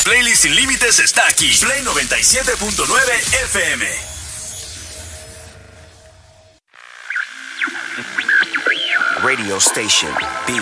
playlist sin límites está aquí. Play 97.9 FM. Radio station, beat